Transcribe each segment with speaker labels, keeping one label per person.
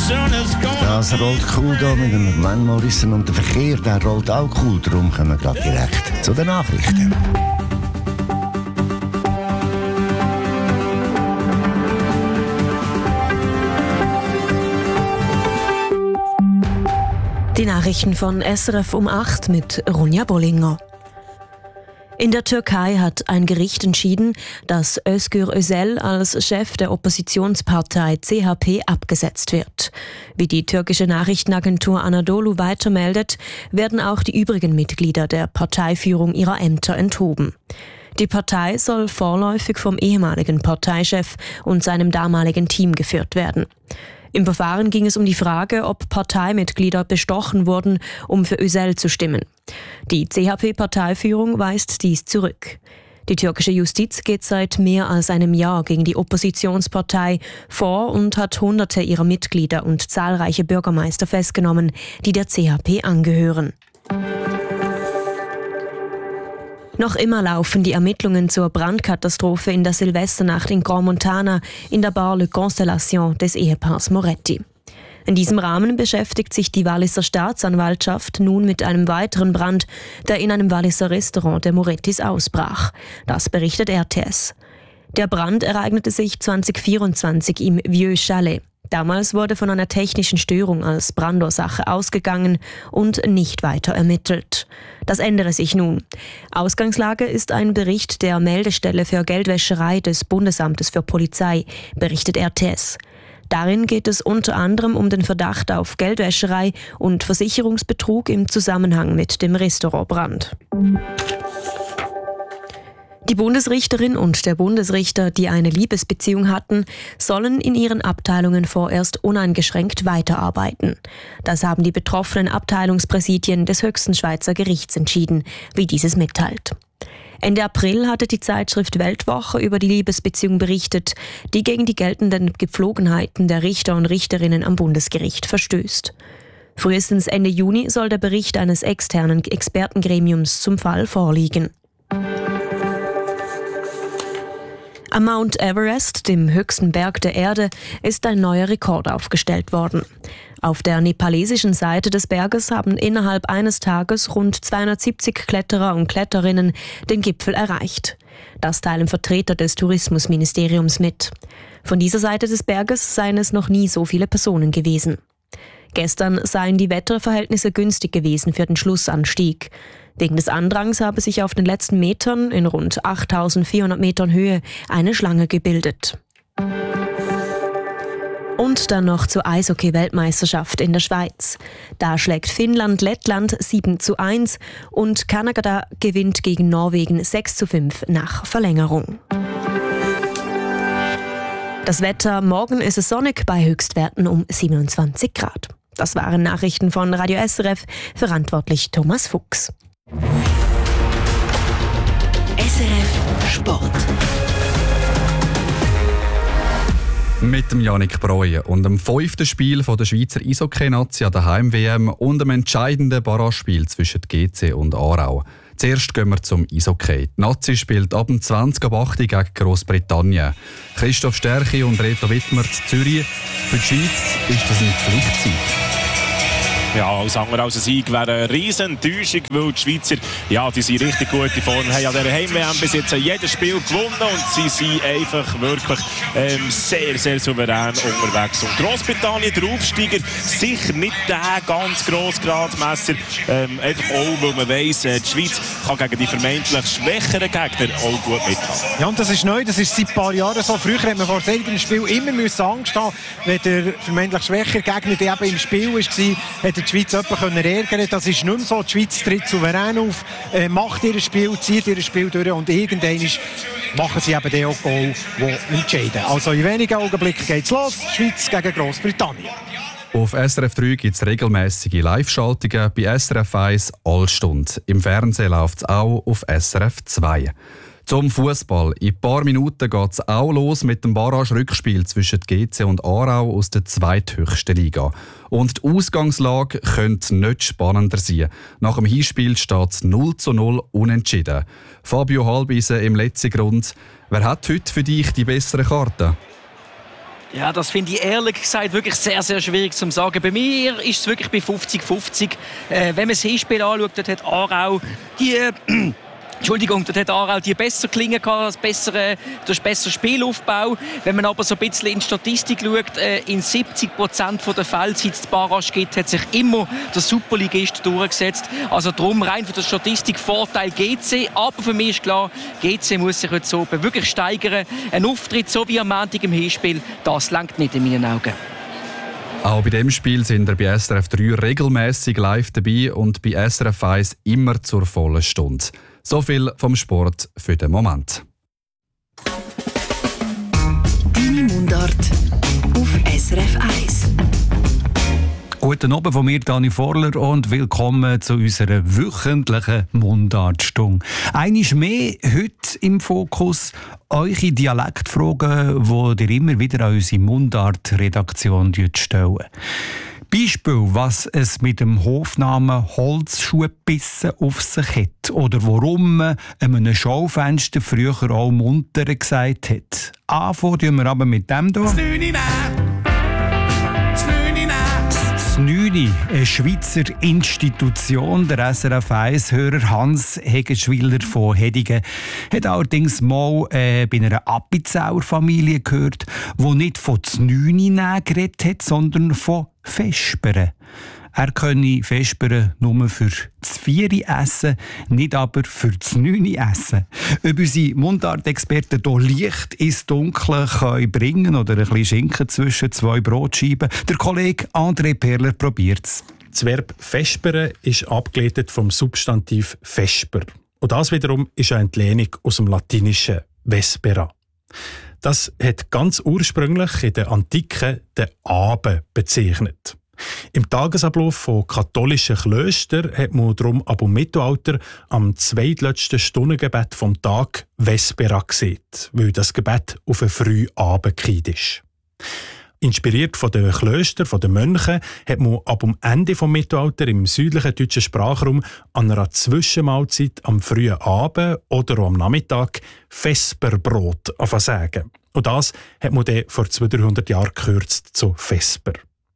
Speaker 1: Das rollt cool hier mit dem Van Morrison und der Verkehr, der rollt auch cool. Darum kommen wir gerade direkt zu den Nachrichten.
Speaker 2: Die Nachrichten von SRF um 8 mit Ronja Bollinger. In der Türkei hat ein Gericht entschieden, dass Özgür Özel als Chef der Oppositionspartei CHP abgesetzt wird. Wie die türkische Nachrichtenagentur Anadolu weitermeldet, werden auch die übrigen Mitglieder der Parteiführung ihrer Ämter enthoben. Die Partei soll vorläufig vom ehemaligen Parteichef und seinem damaligen Team geführt werden. Im Verfahren ging es um die Frage, ob Parteimitglieder bestochen wurden, um für Özel zu stimmen. Die CHP-Parteiführung weist dies zurück. Die türkische Justiz geht seit mehr als einem Jahr gegen die Oppositionspartei vor und hat Hunderte ihrer Mitglieder und zahlreiche Bürgermeister festgenommen, die der CHP angehören. Noch immer laufen die Ermittlungen zur Brandkatastrophe in der Silvesternacht in Grand Montana in der Bar Le Constellation des Ehepaars Moretti. In diesem Rahmen beschäftigt sich die Walliser Staatsanwaltschaft nun mit einem weiteren Brand, der in einem Walliser Restaurant der Morettis ausbrach. Das berichtet RTS. Der Brand ereignete sich 2024 im Vieux Chalet. Damals wurde von einer technischen Störung als Brandursache ausgegangen und nicht weiter ermittelt. Das ändere sich nun. Ausgangslage ist ein Bericht der Meldestelle für Geldwäscherei des Bundesamtes für Polizei, berichtet RTS. Darin geht es unter anderem um den Verdacht auf Geldwäscherei und Versicherungsbetrug im Zusammenhang mit dem Restaurantbrand. Die Bundesrichterin und der Bundesrichter, die eine Liebesbeziehung hatten, sollen in ihren Abteilungen vorerst uneingeschränkt weiterarbeiten. Das haben die betroffenen Abteilungspräsidien des höchsten Schweizer Gerichts entschieden, wie dieses mitteilt. Ende April hatte die Zeitschrift Weltwoche über die Liebesbeziehung berichtet, die gegen die geltenden Gepflogenheiten der Richter und Richterinnen am Bundesgericht verstößt. Frühestens Ende Juni soll der Bericht eines externen Expertengremiums zum Fall vorliegen. Am Mount Everest, dem höchsten Berg der Erde, ist ein neuer Rekord aufgestellt worden. Auf der nepalesischen Seite des Berges haben innerhalb eines Tages rund 270 Kletterer und Kletterinnen den Gipfel erreicht. Das teilen Vertreter des Tourismusministeriums mit. Von dieser Seite des Berges seien es noch nie so viele Personen gewesen. Gestern seien die Wetterverhältnisse günstig gewesen für den Schlussanstieg. Wegen des Andrangs habe sich auf den letzten Metern in rund 8.400 Metern Höhe eine Schlange gebildet. Und dann noch zur Eishockey-Weltmeisterschaft in der Schweiz. Da schlägt Finnland Lettland 7:1 und Kanada gewinnt gegen Norwegen 6:5 nach Verlängerung. Das Wetter: morgen ist es sonnig bei Höchstwerten um 27 Grad. Das waren Nachrichten von Radio SRF, verantwortlich Thomas Fuchs.
Speaker 3: SRF Sport.
Speaker 4: Mit dem Yannick Breuer und dem 5. Spiel der Schweizer Eishockey-Nazi an der Heim-WM und dem entscheidenden Barragespiel zwischen GC und Aarau. Zuerst gehen wir zum Eishockey. Die Nazi spielt ab dem 20:8 gegen Grossbritannien. Christoph Stärchi und Reto Wittmer zu Zürich. Für die Schweiz ist das ein Pflichtsieg.
Speaker 5: Ja, alles andere als ein Sieg wäre eine riesen Enttäuschung, weil die Schweizer, ja, die sind richtig gute Form, haben an dieser Heim-WM bis jetzt jedes Spiel gewonnen und sie sind einfach wirklich sehr, sehr souverän unterwegs. Und Grossbritannien, der Aufsteiger, sicher nicht der ganz grosse Gradmesser, einfach auch, weil man weiss, die Schweiz kann gegen die vermeintlich schwächeren Gegner auch gut mithalten.
Speaker 6: Ja, und das ist neu, das ist seit ein paar Jahren so. Früher hat man vor solchen Spiel immer Angst haben, wenn der vermeintlich schwächere Gegner, der eben im Spiel war, hat die Schweiz jemanden ärgern. Das ist nicht mehr so. Die Schweiz tritt souverän auf, macht ihr Spiel, zieht ihr Spiel durch und irgendwann machen sie eben den auch Goal, die entscheiden. Also in wenigen Augenblicken geht es los. Schweiz gegen Grossbritannien.
Speaker 4: Auf SRF 3 gibt es regelmäßige Live-Schaltungen, bei SRF 1 Allstunde. Im Fernsehen läuft es auch auf SRF 2. Zum Fußball. In ein paar Minuten geht es auch los mit dem Barrage-Rückspiel zwischen GC und Aarau aus der zweithöchsten Liga. Und die Ausgangslage könnte nicht spannender sein. Nach dem Hinspiel steht es 0:0 unentschieden. Fabio Halbisen im letzten Grund. Wer hat heute für dich die besseren Karten?
Speaker 7: Ja, das finde ich ehrlich gesagt wirklich sehr, sehr schwierig zu sagen. Bei mir ist es wirklich bei 50-50. Wenn man das Hinspiel anschaut, dort hat Aarau dort hat Aarau die besser klingen gehabt, durch besser Spielaufbau. Wenn man aber so ein bisschen in die Statistik schaut, in 70% der Fälle, seit es die Barrage gibt, hat sich immer der Superligist durchgesetzt. Also darum rein von der Statistik Vorteil GC. Aber für mich ist klar, GC muss sich heute so wirklich steigern. Ein Auftritt so wie am Montag im Hinspiel, das reicht nicht in meinen Augen.
Speaker 4: Auch bei dem Spiel sind wir bei SRF 3 regelmäßig live dabei und bei SRF 1 immer zur vollen Stunde. So viel vom Sport für den Moment.
Speaker 3: Deine Mundart auf SRF 1.
Speaker 8: Guten Abend von mir, Dani Vorler, und willkommen zu unserer wöchentlichen Mundartstunde. Einmal mehr heute im Fokus eure Dialektfragen, die ihr immer wieder an unsere Mundart-Redaktion stellen. Beispiel, was es mit dem Hofnamen Holzschuhbissen auf sich hat oder warum man einem Schaufenster früher auch munter gesagt hat. Anfangen wir aber mit dem hier. Znüni, eine Schweizer Institution, der SRF 1-Hörer Hans Hegenschwiller von Hedigen, hat allerdings mal bei einer Appenzeller Familie gehört, die nicht von Znüni geredet hat, sondern von Vespern. Er könne Vespern nur für das Vieri essen, nicht aber für das Neuni essen. Ob unsere Mundartexperten hier Licht ins Dunkle können bringen oder ein bisschen Schinken zwischen zwei Brotscheiben, der Kollege André Perler probiert es.
Speaker 9: Das Verb «vespere» ist abgeleitet vom Substantiv «vesper». Und das wiederum ist eine Entlehnung aus dem lateinischen «vespera». Das hat ganz ursprünglich in der Antike den Abend bezeichnet. Im Tagesablauf von katholischen Klöstern hat man darum ab dem Mittelalter am zweitletzten Stundengebet vom Tag Vespera gesehen, weil das Gebet auf einen frühen Abend gefallen ist. Inspiriert von den Klöstern, von den Mönchen, hat man ab dem Ende des Mittelalters im südlichen deutschen Sprachraum an einer Zwischenmahlzeit am frühen Abend oder am Nachmittag Vesperbrot sagen. Und das hat man dann vor 200-300 Jahren gekürzt zu Vesper.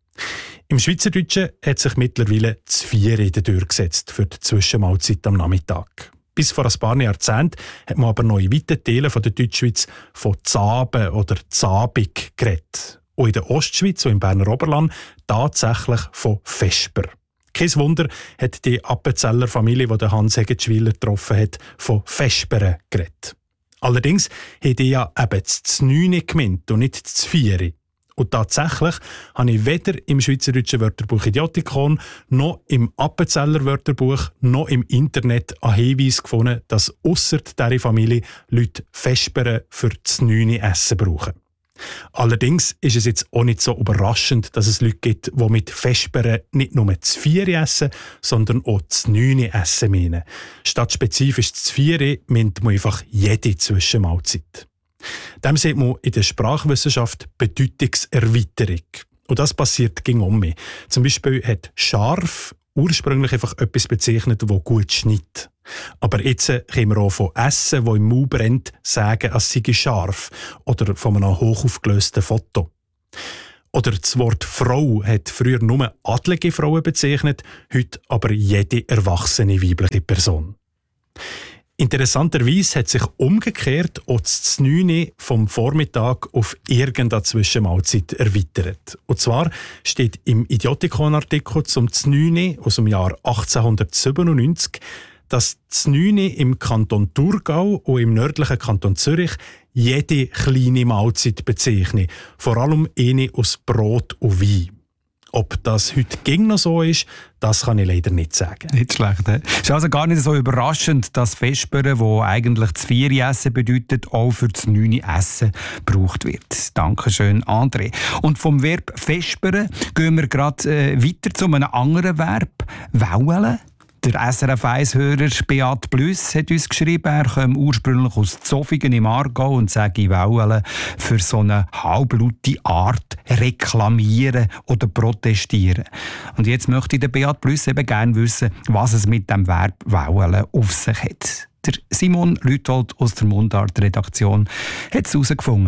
Speaker 9: Im Schweizerdeutschen hat sich mittlerweile das Vieri durchgesetzt für die Zwischenmahlzeit am Nachmittag. Bis vor ein paar Jahrzehnten hat man aber noch in weiten Teilen der Deutschschweiz von Zaben oder Zabig geredet. Und in der Ostschweiz und im Berner Oberland tatsächlich von Vesper. Kein Wunder hat die Appenzeller Familie, die Hans Hegenschwiller getroffen hat, von Vesperen geredet. Allerdings hat die ja eben das Znüni gemeint und nicht das Vieri. Und tatsächlich habe ich weder im Schweizerdeutschen Wörterbuch Idiotikon noch im Appenzeller Wörterbuch noch im Internet einen Hinweis gefunden, dass ausser dieser Familie Leute Vesperen für das Znüni essen brauchen. Allerdings ist es jetzt auch nicht so überraschend, dass es Leute gibt, die mit Vesperen nicht nur das Vieri essen, sondern auch das Znüni essen meinen. Statt spezifisch das Vieri meint man einfach jede Zwischenmahlzeit. Dem sieht man in der Sprachwissenschaft Bedeutungserweiterung. Und das passiert gegen um mich. Zum Beispiel hat scharf ursprünglich einfach etwas bezeichnet, das gut schneidet. Aber jetzt können wir auch von Essen, das im Mund brennt, sagen, es sei scharf. Oder von einem hochaufgelösten Foto. Oder das Wort Frau hat früher nur adlige Frauen bezeichnet, heute aber jede erwachsene weibliche Person. Interessanterweise hat sich umgekehrt auch das Znüni vom Vormittag auf irgendeine Zwischenmahlzeit erweitert. Und zwar steht im Idiotikon-Artikel zum Znüni aus dem Jahr 1897, dass Znüni im Kanton Thurgau und im nördlichen Kanton Zürich jede kleine Mahlzeit bezeichnet, vor allem eine aus Brot und Wein. Ob das heute noch so ist, das kann ich leider nicht sagen.
Speaker 8: Nicht schlecht, he? Es ist also gar nicht so überraschend, dass Vesperen, wo eigentlich das Vieri essen bedeutet, auch für das Neuni essen gebraucht wird. Dankeschön, André. Und vom Verb Vesperen gehen wir gerade weiter zu einem anderen Verb, Waulen. Der SRF 1-Hörer Beat Blüss hat uns geschrieben, er komme ursprünglich aus Zofingen im Aargau und sage Waulen für so eine halblaute Art reklamieren oder protestieren. Und jetzt möchte der Beat Blüss eben gerne wissen, was es mit dem Verb Waulen auf sich hat. Der Simon Lüthold aus der Mundart-Redaktion hat es herausgefunden.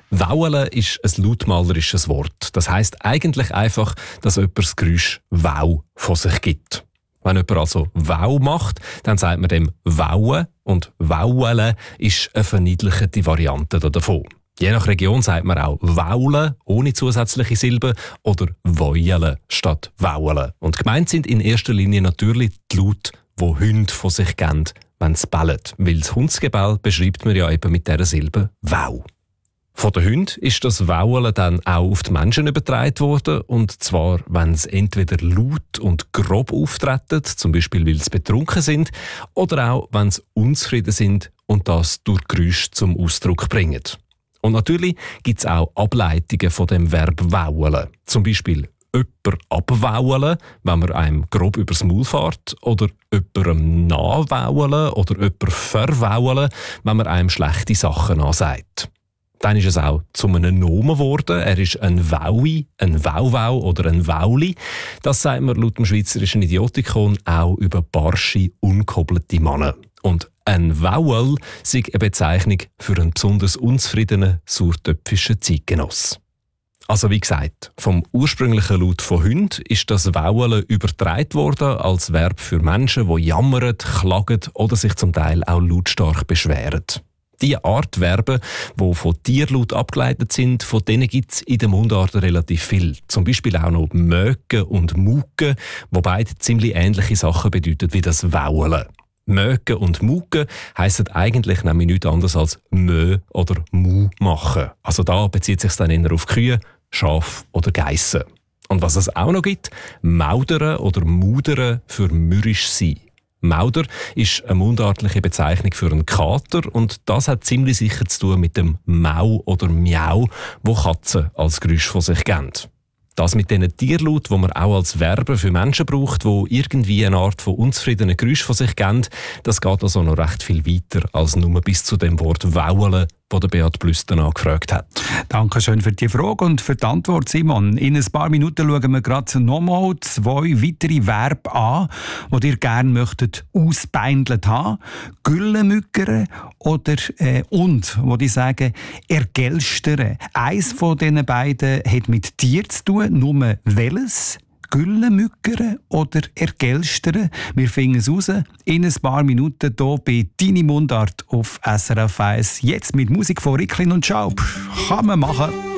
Speaker 10: Waulen ist ein lautmalerisches Wort. Das heisst eigentlich einfach, dass jemand das Geräusch «Wow» von sich gibt. Wenn jemand also «Wow» macht, dann sagt man dem «Wauen» und «Waulen» ist eine verniedlichte Variante davon. Je nach Region sagt man auch «Waulen» ohne zusätzliche Silben oder «Wäulen» statt «Waulen». Und gemeint sind in erster Linie natürlich die Laute, die Hunde von sich geben, wenn sie bellen. Weil das Hundsgebell beschreibt man ja eben mit dieser Silbe «Wow». Von den Hunden ist das Waulen dann auch auf die Menschen übertragen worden. Und zwar, wenn sie entweder laut und grob auftreten, zum Beispiel weil sie betrunken sind, oder auch, wenn sie unzufrieden sind und das durch Geräusche zum Ausdruck bringen. Und natürlich gibt es auch Ableitungen von dem Verb «waulen». Zum Beispiel jemand abwaulen, wenn man einem grob übers Maul fährt, oder jemandem nachwaulen oder jemand verwaulen, wenn man einem schlechte Sachen ansagt. Dann ist es auch zu einem Nomen geworden. Er ist ein Waui, ein Wauwau oder ein Wauli. Das sagt man laut dem Schweizerischen Idiotikon auch über barsche, unkobelte Männer. Und ein Wauel sei eine Bezeichnung für einen besonders unzufriedenen, sauertöpfischen Zeitgenoss. Also wie gesagt, vom ursprünglichen Laut von Hunden ist das Waulen übertragen worden als Verb für Menschen, die jammern, klagen oder sich zum Teil auch lautstark beschweren. Die Art Verben, die von Tierlaut abgeleitet sind, von denen gibt es in der Mundart relativ viel. Zum Beispiel auch noch Mögen und Mugen, die beide ziemlich ähnliche Sachen bedeuten wie das Waulen. Mögen und Mugen heissen eigentlich nämlich nichts anderes als Mö oder Mu machen. Also da bezieht sich dann eher auf Kühe, Schafe oder Geissen. Und was es auch noch gibt, Maudern oder Mudern für mürrisch sein. Mauder ist eine mundartliche Bezeichnung für einen Kater und das hat ziemlich sicher zu tun mit dem Mau oder Miau, wo Katzen als Geräusch von sich geben. Das mit diesen Tierlaut, die man auch als Verben für Menschen braucht, die irgendwie eine Art von unzufriedenen Geräusch von sich geben, das geht also noch recht viel weiter als nur bis zu dem Wort «Waulen», das der Beat Blüss danach gefragt hat.
Speaker 8: Danke schön für die Frage und für die Antwort, Simon. In ein paar Minuten schauen wir gerade nochmal 2 weitere Verben an, die ihr gerne möchtet ausbeindelt haben. Güllemückere oder und, wo die sagen, ergelstern. Eins von diesen beiden hat mit Tier zu tun, nur welches? Güllemückere oder ergelstern? Wir finden es raus in ein paar Minuten hier bei «Deine Mundart» auf SRF 1. Jetzt mit Musik von Ricklin und Schaub. Kann man machen.